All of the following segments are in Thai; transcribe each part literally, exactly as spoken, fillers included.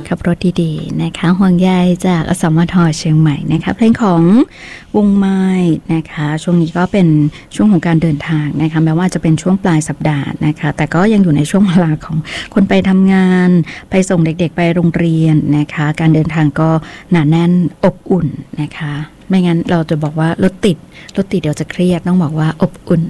ขับรถดีๆนะคะห่วงใยจากอสมทเชียงใหม่นะคะเพลงของวงไม้นะคะช่วงนี้ก็เป็นช่วงของการเดินทางนะคะแม้ว่าจะเป็นช่วงปลายสัปดาห์นะคะแต่ก็ยังอยู่ในช่วงเวลาของคนไปทำงานไปส่งเด็กๆไปโรงเรียนนะคะการเดินทางก็หนาแน่นอบอุ่นนะคะไม่งั้นเราจะบอกว่ารถติดรถติดเดี๋ยวจะเครียดต้องบอกว่าอบอุ่น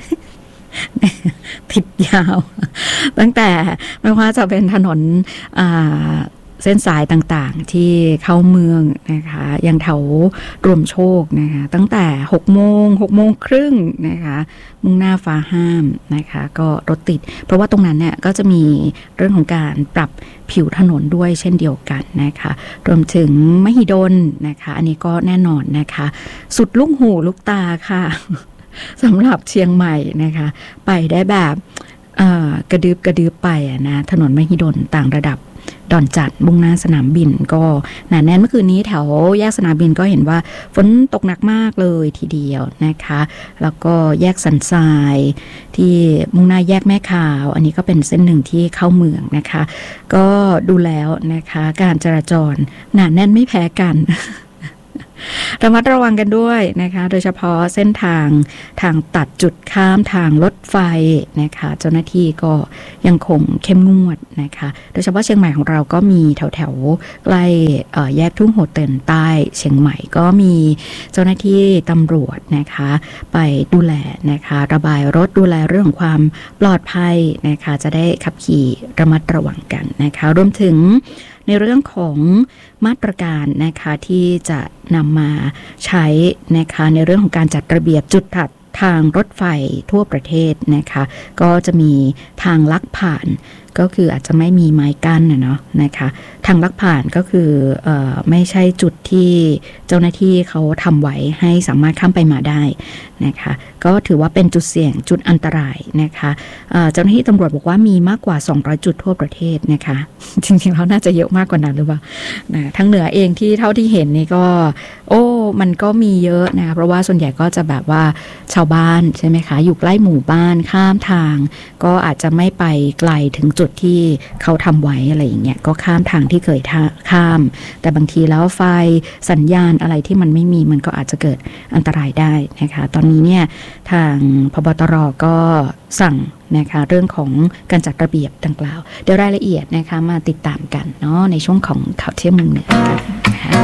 ติดยาวตั้งแต่ไม่ว่าจะเป็นถนนเส้นสายต่างๆที่เข้าเมืองนะคะยังแถวรวมโชคนะคะตั้งแต่หกโมงหกโมงครึ่งนะคะมุ่งหน้าฟ้าห้ามนะคะก็รถติดเพราะว่าตรงนั้นเนี่ยก็จะมีเรื่องของการปรับผิวถนนด้วยเช่นเดียวกันนะคะรวมถึงมหิดลนะคะอันนี้ก็แน่นอนนะคะสุดลูกหูลูกตาค่ะสำหรับเชียงใหม่นะคะไปได้แบบกระดึบกระดึบไปนะถนนมหิดลต่างระดับดอนจัดมุ่งหน้าสนามบินก็หนาแน่นเมื่อคืนนี้แถวแยกสนามบินก็เห็นว่าฝนตกหนักมากเลยทีเดียวนะคะแล้วก็แยกสันทรายที่มุ่งหน้าแยกแม่ขาวอันนี้ก็เป็นเส้นหนึ่งที่เข้าเมืองนะคะก็ดูแล้วนะคะการจราจรหนาแน่นไม่แพ้กันระมัดระวังกันด้วยนะคะโดยเฉพาะเส้นทางทางตัดจุดข้ามทางรถไฟนะคะเจ้าหน้าที่ก็ยังคงเข้มงวดนะคะโดยเฉพาะเชียงใหม่ของเราก็มีแถวแถวใกล้แยกทุ่งโฮเต็นใต้เชียงใหม่ก็มีเจ้าหน้าที่ตำรวจนะคะไปดูแลนะคะระบายรถดูแลเรื่องของความปลอดภัยนะคะจะได้ขับขี่ระมัดระวังกันนะคะรวมถึงในเรื่องของมาตรการนะคะที่จะนำมาใช้นะคะในเรื่องของการจัดระเบียบจุดตัดทางรถไฟทั่วประเทศนะคะก็จะมีทางลักผ่านก็คืออาจจะไม่มีไม้กั้นนะเนาะนะคะทางลักผ่านก็คือเอ่อไม่ใช่จุดที่เจ้าหน้าที่เขาทำไว้ให้สามารถข้ามไปมาได้นะคะก็ถือว่าเป็นจุดเสี่ยงจุดอันตรายนะคะเอ่อเจ้าหน้าที่ตำรวจบอกว่ามีมากกว่าสองร้อยจุดทั่วประเทศนะคะจริงๆแล้วน่าจะเยอะมากกว่านั้นหรือเปล่านะทั้งเหนือเองที่เท่าที่เห็นนี่ก็โอ้มันก็มีเยอะนะเพราะว่าส่วนใหญ่ก็จะแบบว่าชาวบ้านใช่ไหมคะอยู่ใกล้หมู่บ้านข้ามทางก็อาจจะไม่ไปไกลถึงจุดที่เขาทำไว้อะไรอย่างเงี้ยก็ข้ามทางที่เคยข้ามแต่บางทีแล้วไฟสัญญาณอะไรที่มันไม่มีมันก็อาจจะเกิดอันตรายได้นะคะตอนนี้เนี่ยทางพบตรก็สั่งนะคะเรื่องของการจัดระเบียบดังกล่าวเดี๋ยวรายละเอียดนะคะมาติดตามกันเนาะในช่วงของข่าวเที่ยงเมืองเหนือกันนะคะ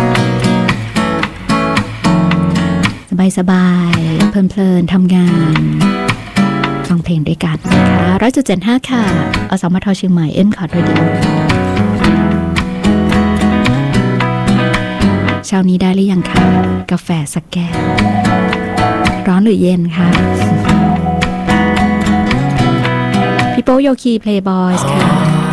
สบายๆเพลินๆทำงานฟังเพลงด้วยกันนะคะร้อยจุดเจ็ดห้าค่ะอสมทเชียงใหม่เอ็นคอร์ดเรดิโอเช้านี้ได้หรือยังคะกาแฟสักแก้วร้อนหรือเย็นคะพี่โป๊โยคีเพลย์บอยส์ค่ะ